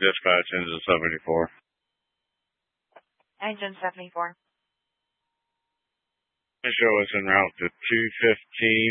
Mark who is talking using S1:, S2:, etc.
S1: Dispatch engine 74.
S2: Engine 74.
S1: Show us en route to 215